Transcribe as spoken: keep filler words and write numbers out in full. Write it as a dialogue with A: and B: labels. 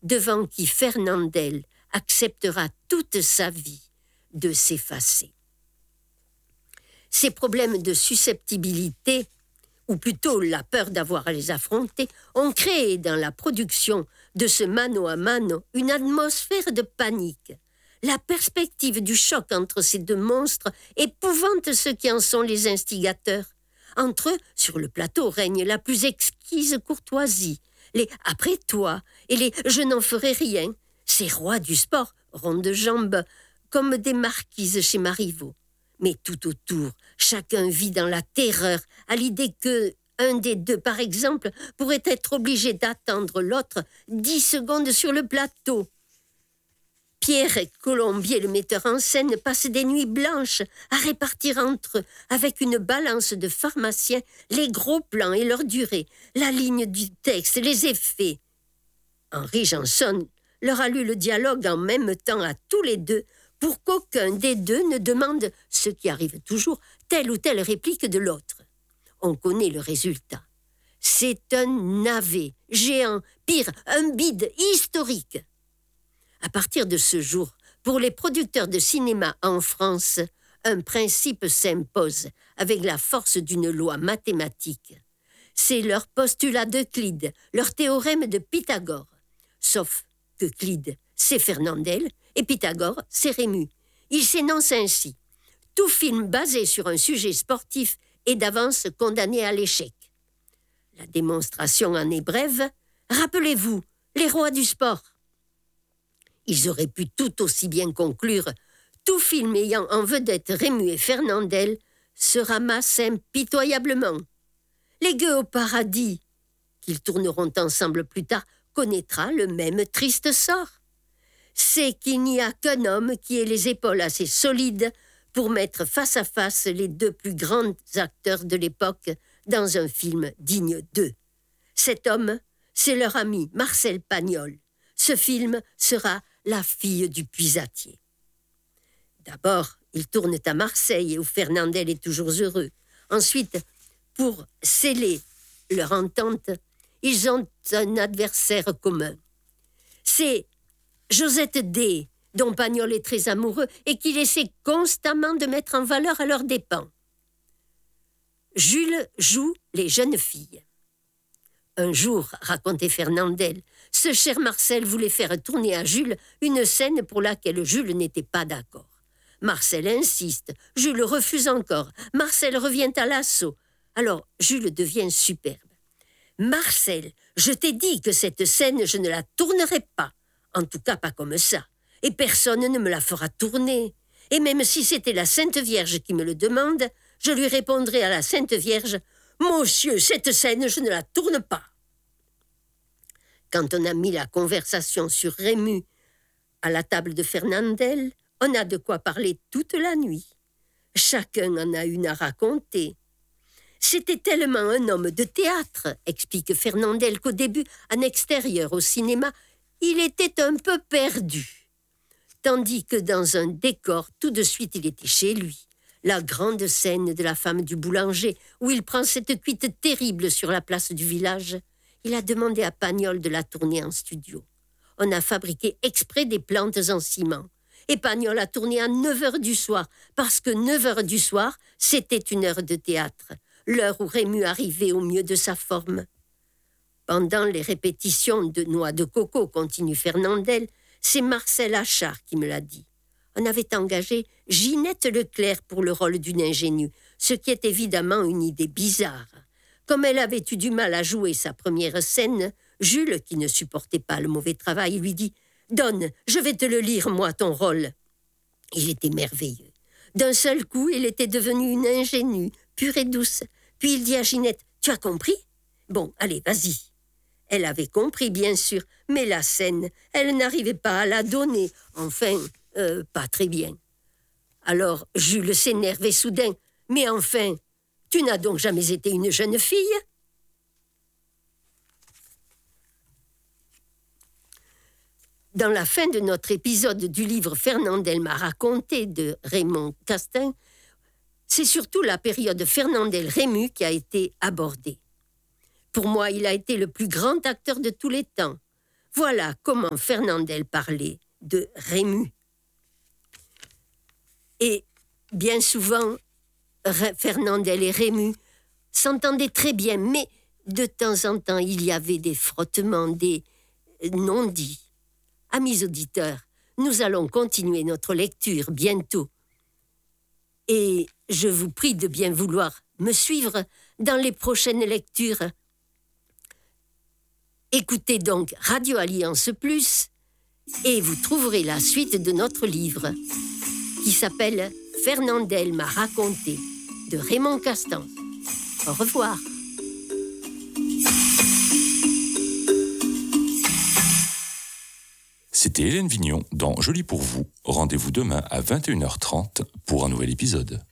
A: devant qui Fernandel acceptera toute sa vie de s'effacer. Ces problèmes de susceptibilité, ou plutôt la peur d'avoir à les affronter, ont créé dans la production de ce mano à mano une atmosphère de panique. La perspective du choc entre ces deux monstres épouvante ceux qui en sont les instigateurs. Entre eux, sur le plateau, règne la plus exquise courtoisie. Les « après toi » et les « je n'en ferai rien », ces rois du sport, ronds de jambes, comme des marquises chez Marivaux. Mais tout autour, chacun vit dans la terreur à l'idée que un des deux, par exemple, pourrait être obligé d'attendre l'autre dix secondes sur le plateau. Pierre Colombier, le metteur en scène, passe des nuits blanches à répartir entre eux, avec une balance de pharmacien, les gros plans et leur durée, la ligne du texte, les effets. Henri Janson leur a lu le dialogue en même temps à tous les deux pour qu'aucun des deux ne demande, ce qui arrive toujours, telle ou telle réplique de l'autre. On connaît le résultat. C'est un navet géant, pire, un bide historique. À partir de ce jour, pour les producteurs de cinéma en France, un principe s'impose avec la force d'une loi mathématique. C'est leur postulat d'Euclide, leur théorème de Pythagore. Sauf qu'Euclide, c'est Fernandel, et Pythagore, c'est Rému. Il s'énonce ainsi. Tout film basé sur un sujet sportif est d'avance condamné à l'échec. La démonstration en est brève. Rappelez-vous, les rois du sport. Ils auraient pu tout aussi bien conclure « Tout film ayant en vedette Rému et Fernandel se ramasse impitoyablement. Les gueux au paradis, qu'ils tourneront ensemble plus tard, connaîtra le même triste sort. C'est qu'il n'y a qu'un homme qui ait les épaules assez solides pour mettre face à face les deux plus grands acteurs de l'époque dans un film digne d'eux. Cet homme, c'est leur ami Marcel Pagnol. Ce film sera La fille du puisatier. D'abord, ils tournent à Marseille où Fernandel est toujours heureux. Ensuite, pour sceller leur entente, ils ont un adversaire commun. C'est Josette D, dont Pagnol est très amoureux et qu'il essaie constamment de mettre en valeur à leurs dépens. Jules joue les jeunes filles. Un jour, racontait Fernandel, ce cher Marcel voulait faire tourner à Jules une scène pour laquelle Jules n'était pas d'accord. Marcel insiste, Jules refuse encore, Marcel revient à l'assaut. Alors Jules devient superbe. Marcel, je t'ai dit que cette scène, je ne la tournerai pas. En tout cas, pas comme ça. Et personne ne me la fera tourner. Et même si c'était la Sainte Vierge qui me le demande, je lui répondrai à la Sainte Vierge « Monsieur, cette scène, je ne la tourne pas !» Quand on a mis la conversation sur Rému à la table de Fernandel, on a de quoi parler toute la nuit. Chacun en a une à raconter. C'était tellement un homme de théâtre, explique Fernandel, qu'au début, en extérieur au cinéma, il était un peu perdu. Tandis que dans un décor, tout de suite, il était chez lui. La grande scène de la femme du boulanger, où il prend cette cuite terrible sur la place du village. Il a demandé à Pagnol de la tourner en studio. On a fabriqué exprès des plantes en ciment. Et Pagnol a tourné à neuf heures du soir, parce que neuf heures du soir, c'était une heure de théâtre, l'heure où Rému arrivait au mieux de sa forme. Pendant les répétitions de Noix de coco, continue Fernandel, c'est Marcel Achard qui me l'a dit. On avait engagé Ginette Leclerc pour le rôle d'une ingénue, ce qui est évidemment une idée bizarre. Comme elle avait eu du mal à jouer sa première scène, Jules, qui ne supportait pas le mauvais travail, lui dit « Donne, je vais te le lire, moi, ton rôle. » Il était merveilleux. D'un seul coup, il était devenu une ingénue, pure et douce. Puis il dit à Ginette « Tu as compris ? Bon, allez, vas-y. » Elle avait compris, bien sûr, mais la scène, elle n'arrivait pas à la donner. Enfin, euh, pas très bien. Alors Jules s'énervait soudain. « Mais enfin, tu n'as donc jamais été une jeune fille ?» Dans la fin de notre épisode du livre Fernandel m'a raconté de Raymond Castin, c'est surtout la période Fernandel-Rému qui a été abordée. Pour moi, il a été le plus grand acteur de tous les temps. Voilà comment Fernandel parlait de Rému. Et bien souvent, Fernandel et Rému s'entendaient très bien, mais de temps en temps, il y avait des frottements, des non-dits. Amis auditeurs, nous allons continuer notre lecture bientôt. Et je vous prie de bien vouloir me suivre dans les prochaines lectures. Écoutez donc Radio Alliance Plus et vous trouverez la suite de notre livre qui s'appelle « Fernandel m'a raconté » de Raymond Castan. Au revoir.
B: C'était Hélène Vignon dans Joli pour vous. Rendez-vous demain à vingt et une heures trente pour un nouvel épisode.